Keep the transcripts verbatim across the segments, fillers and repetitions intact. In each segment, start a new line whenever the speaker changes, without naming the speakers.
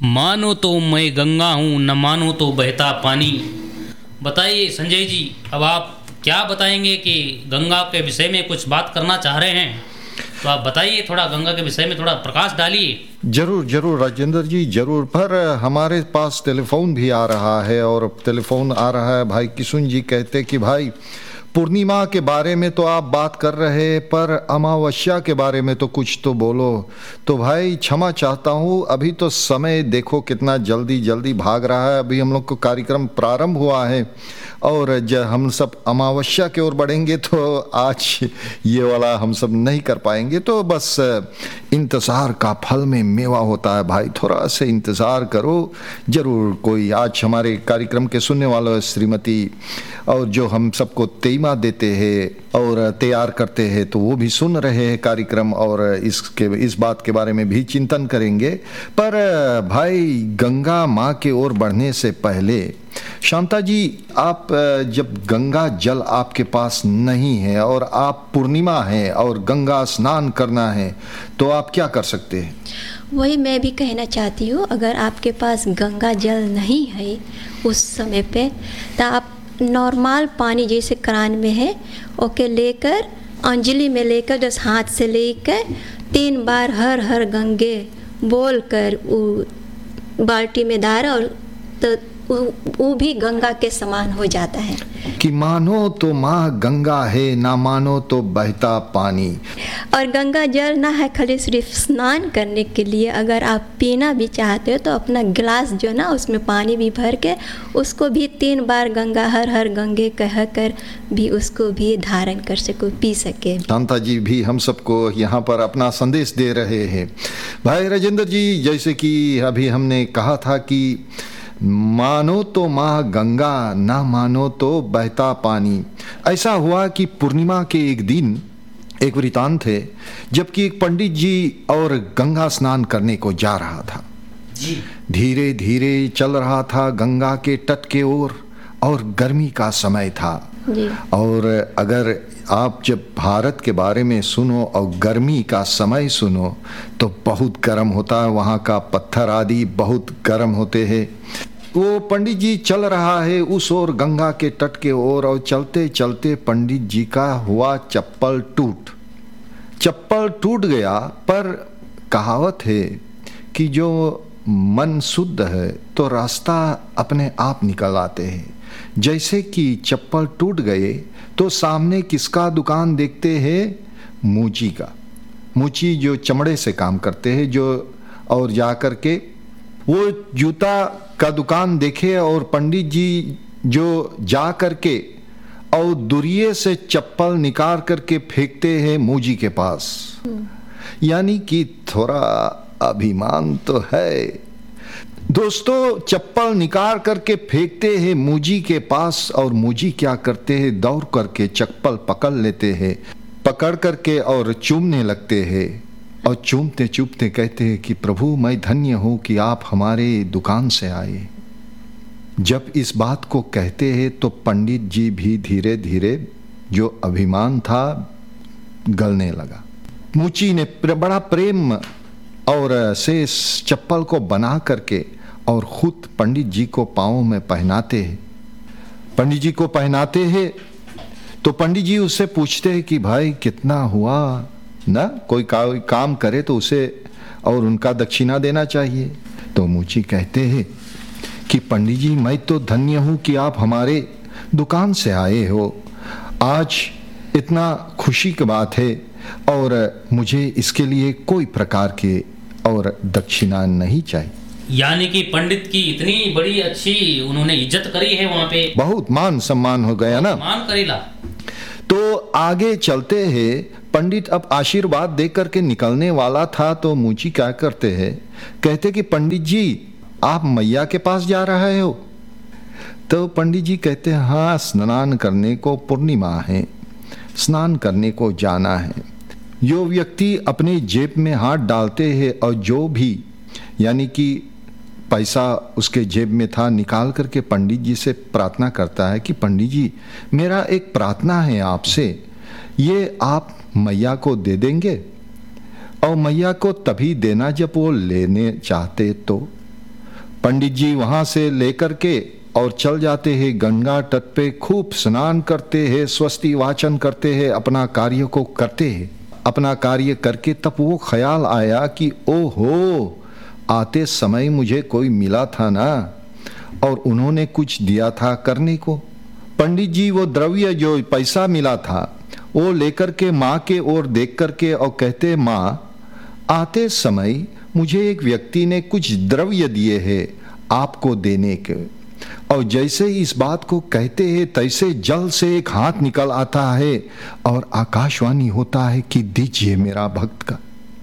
मानो तो मैं गंगा हूँ, न मानो तो बहता पानी। बताइए संजय जी, अब आप क्या बताएंगे कि गंगा के विषय में कुछ बात करना चाह रहे हैं, तो आप बताइए, थोड़ा गंगा के विषय में थोड़ा प्रकाश डालिए।
जरूर जरूर राजेंद्र जी, जरूर। पर हमारे पास टेलीफोन भी आ रहा है, और टेलीफोन आ रहा है। भाई किशुन जी कहते कि भाई पूर्णिमा के बारे में तो आप बात कर रहे, पर अमावस्या के बारे में तो कुछ तो बोलो। तो भाई क्षमा चाहता हूँ, अभी तो समय देखो कितना जल्दी जल्दी भाग रहा है। अभी हम लोग को कार्यक्रम प्रारंभ हुआ है, और जब हम सब अमावस्या की ओर बढ़ेंगे तो आज ये वाला हम सब नहीं कर पाएंगे। तो बस इंतज़ार का फल में मेवा होता है भाई, थोड़ा सा इंतज़ार करो जरूर। कोई आज हमारे कार्यक्रम के सुनने वालों श्रीमती, और जो हम सबको तेईमा देते हैं और तैयार करते हैं, तो वो भी सुन रहे हैं कार्यक्रम, और इसके इस बात के बारे में भी चिंतन करेंगे। पर भाई गंगा माँ की ओर बढ़ने से पहले शांता जी, आप जब गंगा जल आपके पास नहीं है और आप पूर्णिमा है और गंगा स्नान करना है, तो आप क्या कर सकते हैं?
वही मैं भी कहना चाहती हूँ, अगर आपके पास गंगा जल नहीं है उस समय पे, तो आप नॉर्मल पानी जैसे करान में है ओके लेकर, अंजलि में लेकर, जैसे हाथ से लेकर तीन बार हर हर गंगे बोल कर वो बाल्टी में डाला, और तो वो भी गंगा के समान हो जाता है।
कि मानो तो माँ गंगा है, ना मानो तो बहता पानी।
और गंगा जल ना है खाली सिर्फ स्नान करने के लिए, अगर आप पीना भी चाहते हो तो अपना गिलास जो ना उसमें पानी भी भर के उसको भी तीन बार गंगा हर हर गंगे कह कर भी उसको भी धारण कर सको, पी सके।
शांता जी भी हम सबको यहाँ पर अपना संदेश दे रहे हैं। भाई राजेंद्र जी, जैसे कि अभी हमने कहा था कि मानो तो माँ गंगा, ना मानो तो बहता पानी। ऐसा हुआ कि पूर्णिमा के एक दिन एक वृतांत है, जबकि एक पंडित जी और गंगा स्नान करने को जा रहा था
जी।
धीरे धीरे चल रहा था गंगा के तट के ओर, और गर्मी का समय था
जी।
और अगर आप जब भारत के बारे में सुनो और गर्मी का समय सुनो तो बहुत गर्म होता है, वहाँ का पत्थर आदि बहुत गर्म होते हैं। वो पंडित जी चल रहा है उस ओर गंगा के तट के ओर, और चलते चलते पंडित जी का हुआ चप्पल टूट चप्पल टूट गया। पर कहावत है कि जो मन शुद्ध है तो रास्ता अपने आप निकल आते हैं। जैसे कि चप्पल टूट गए तो सामने किसका दुकान देखते हैं? मूची का। मूची जो चमड़े से काम करते हैं, जो और जा कर के वो जूता का दुकान देखे, और पंडित जी जो जा कर के और दुरिये से चप्पल निकाल करके फेंकते हैं मूजी के पास। यानी कि थोड़ा अभिमान तो है। दोस्तों, चप्पल निकाल करके फेंकते हैं मूजी के पास, और मूजी क्या करते हैं? दौड़ करके चप्पल पकड़ लेते हैं, पकड़ करके और चूमने लगते हैं, और चूमते चूमते कहते हैं कि प्रभु मैं धन्य हूँ कि आप हमारे दुकान से आए। जब इस बात को कहते हैं तो पंडित जी भी धीरे धीरे जो अभिमान था गलने लगा। मूची ने बड़ा प्रेम और से चप्पल को बना करके और खुद पंडित जी को पाँव में पहनाते हैं। पंडित जी को पहनाते हैं तो पंडित जी उससे पूछते हैं कि भाई कितना हुआ ना, कोई का, काम करे तो उसे और उनका दक्षिणा देना चाहिए। तो मूची कहते हैं कि पंडित जी मैं तो धन्य हूँ कि आप हमारे दुकान से आए हो, आज इतना खुशी की बात है, और मुझे इसके लिए कोई प्रकार के और दक्षिणा नहीं चाहिए।
यानी कि पंडित की इतनी बड़ी अच्छी उन्होंने इज्जत करी है, वहाँ पे बहुत
मान सम्मान हो गया ना,
मान करेला।
तो आगे चलते हैं। पंडित अब आशीर्वाद दे करके निकलने वाला था, तो मूची क्या करते हैं? कहते कि पंडित जी आप मैया के पास जा रहे हो? तो पंडित जी कहते हैं हाँ, स्नान करने को पूर्णिमा है, स्नान करने को जाना है। जो व्यक्ति अपने जेब में हाथ डालते हैं और जो भी यानी कि पैसा उसके जेब में था निकाल करके पंडित जी से प्रार्थना करता है कि पंडित जी मेरा एक प्रार्थना है आपसे, ये आप मैया को दे देंगे? और मैया को तभी देना जब वो लेने चाहते तो। पंडित जी वहाँ से लेकर के और चल जाते हैं गंगा तट पे, खूब स्नान करते हैं, स्वस्ति वाचन करते हैं, अपना कार्य को करते हैं। अपना कार्य करके तब वो ख्याल आया कि ओहो, आते समय मुझे कोई मिला था ना और उन्होंने कुछ दिया था करने को। पंडित जी वो द्रव्य जो पैसा मिला था वो लेकर के माँ के ओर देख करके और कहते, माँ आते समय मुझे एक व्यक्ति ने कुछ द्रव्य दिए हैं आपको देने के। और जैसे इस बात को कहते हैं तैसे जल से एक हाथ निकल आता है और आकाशवाणी होता है कि दीजिए मेरा भक्त का।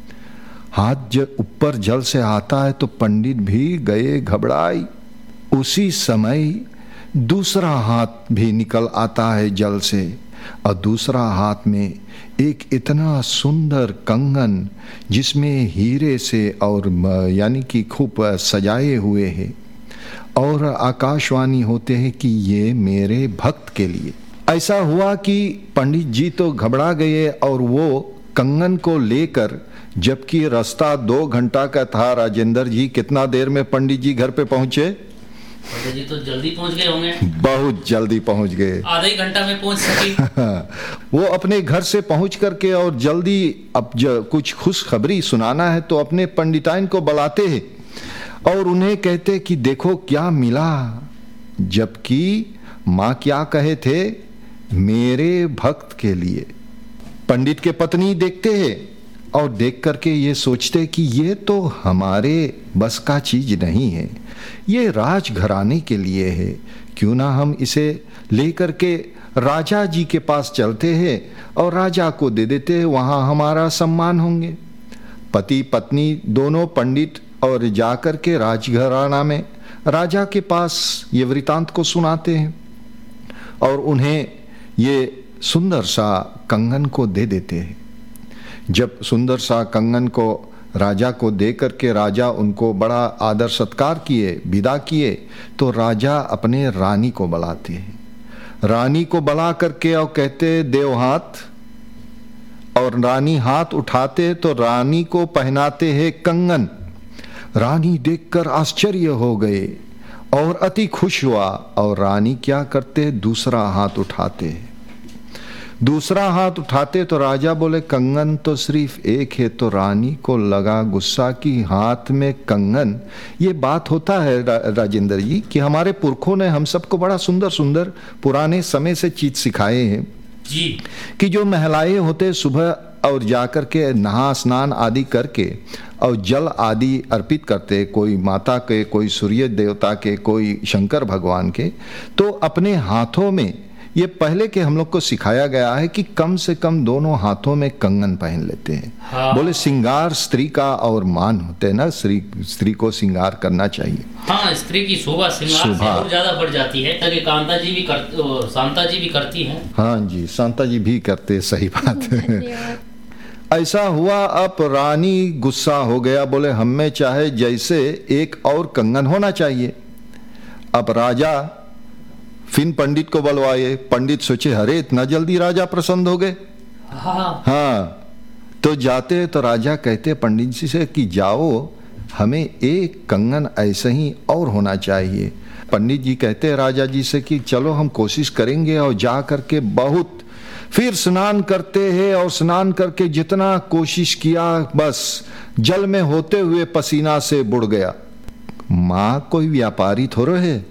हाथ जब ऊपर जल से आता है तो पंडित भी गए घबराई। उसी समय दूसरा हाथ भी निकल आता है जल से और दूसरा हाथ में एक इतना सुंदर कंगन जिसमें हीरे से और यानी कि खूब सजाए हुए हैं और आकाशवाणी होते हैं कि ये मेरे भक्त के लिए। ऐसा हुआ कि पंडित जी तो घबरा गए और वो कंगन को लेकर, जबकि रास्ता दो घंटा का था, राजेंद्र जी कितना देर में पंडित जी घर पे पहुंचे?
पंडित जी तो जल्दी पहुंच गए होंगे।
बहुत जल्दी पहुंच गए,
आधा ही घंटा में पहुंच सके।
वो अपने घर से पहुंच करके और जल्दी अब कुछ खुशखबरी सुनाना है तो अपने पंडिताइन को बुलाते हैं और उन्हें कहते कि देखो क्या मिला। जबकि माँ क्या कहे थे, मेरे भक्त के लिए। पंडित के पत्नी देखते हैं और देख करके ये सोचते कि ये तो हमारे बस का चीज नहीं है, ये राजघराने के लिए है, क्यों ना हम इसे लेकर के राजा जी के पास चलते हैं और राजा को दे देते हैं, वहाँ हमारा सम्मान होंगे। पति पत्नी दोनों पंडित और जाकर के राजघराना में राजा के पास ये वृतांत को सुनाते हैं और उन्हें ये सुंदर सा कंगन को दे देते हैं। जब सुंदर सा कंगन को राजा को दे करके राजा उनको बड़ा आदर सत्कार किए, विदा किए, तो राजा अपने रानी को बुलाते हैं। रानी को बुला करके और कहते देव हाथ, और रानी हाथ उठाते तो रानी को पहनाते हैं कंगन। रानी देखकर आश्चर्य हो गए और अति खुश हुआ और रानी क्या करते, दूसरा हाथ उठाते। दूसरा हाथ उठाते तो राजा बोले कंगन तो सिर्फ एक है। तो रानी को लगा गुस्सा कि हाथ में कंगन। ये बात होता है रा, राजेंद्र जी कि हमारे पुरखों ने हम सबको बड़ा सुंदर सुंदर पुराने समय से चीज सिखाए हैं
जी,
कि जो महिलाएं होते सुबह और जाकर के नहा स्नान आदि करके और जल आदि अर्पित करते, कोई माता के, कोई सूर्य देवता के, कोई शंकर भगवान के, तो अपने हाथों में ये पहले के हम लोग को सिखाया गया है कि कम से कम दोनों हाथों में कंगन पहन लेते हैं। हाँ। बोले श्रृंगार स्त्री का और मान होते हैं ना, स्त्री स्त्री को श्रृंगार करना चाहिए।
हाँ, स्त्री की शोभा श्रृंगार से और ज्यादा बढ़ जाती है। तभी कांता जी भी कर, शांता जी भी करती हैं।
हाँ जी, शांता जी भी करते, सही बात है। ऐसा हुआ, अब रानी गुस्सा हो गया, बोले हम में चाहे जैसे एक और कंगन होना चाहिए। अब राजा फिर पंडित को बुलवाए। पंडित सोचे अरे इतना जल्दी राजा प्रसन्न हो गए।
हाँ,
हाँ, तो जाते तो राजा कहते पंडित जी से कि जाओ, हमें एक कंगन ऐसे ही और होना चाहिए। पंडित जी कहते राजा जी से कि चलो हम कोशिश करेंगे, और जा करके बहुत फिर स्नान करते हैं और स्नान करके जितना कोशिश किया बस जल में होते हुए पसीना से बुड़ गया। माँ कोई व्यापारी थोड़े है,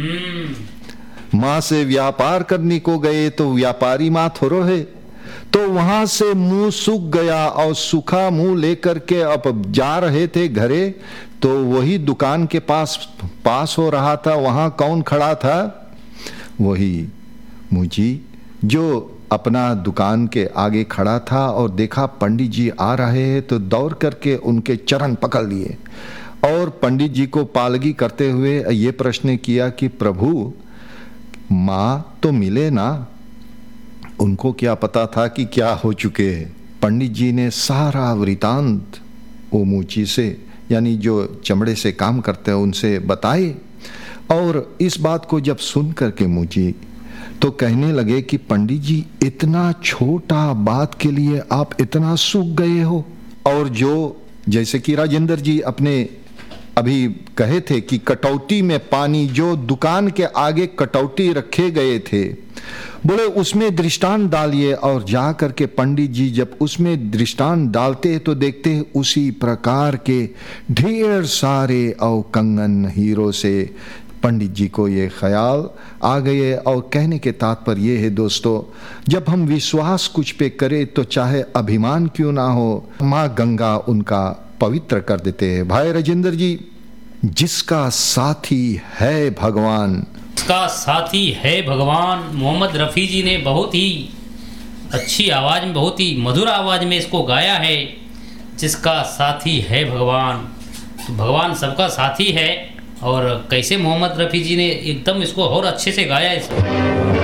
माँ से व्यापार करने को गए तो व्यापारी माँ थोड़ो है। तो वहां से मुंह सूख गया और सूखा मुंह लेकर के अब जा रहे थे घरे, तो वही दुकान के पास पास हो रहा था। वहां कौन खड़ा था? वही मुझी जो अपना दुकान के आगे खड़ा था, और देखा पंडित जी आ रहे हैं तो दौड़ करके उनके चरण पकड़ लिए और पंडित जी को पालगी करते हुए ये प्रश्न किया कि प्रभु माँ तो मिले ना। उनको क्या पता था कि क्या हो चुके हैं। पंडित जी ने सारा वृतांत वो मूची से, यानी जो चमड़े से काम करते हैं उनसे बताए, और इस बात को जब सुन करके मूची तो कहने लगे कि पंडित जी इतना छोटा बात के लिए आप इतना सूख गए हो। और जो जैसे कि राजेंद्र जी अपने अभी कहे थे कि कटौती में पानी, जो दुकान के आगे कटौती रखे गए थे, बोले उसमें दृष्टांत डालिए। और जा करके पंडित जी जब उसमें दृष्टांत डालते हैं तो देखते हैं उसी प्रकार के ढेर सारे और कंगन हीरो से पंडित जी को ये ख्याल आ गए। और कहने के तात्पर्य ये है दोस्तों, जब हम विश्वास कुछ पे करें तो चाहे अभिमान क्यों ना हो, माँ गंगा उनका पवित्र कर देते हैं। भाई राजेंद्र जी, जिसका साथी है भगवान,
इसका साथी है भगवान, मोहम्मद रफ़ी जी ने बहुत ही अच्छी आवाज़ में, बहुत ही मधुर आवाज़ में इसको गाया है, जिसका साथी है भगवान। तो भगवान सबका साथी है। और कैसे मोहम्मद रफ़ी जी ने एकदम इसको और अच्छे से गाया इसको।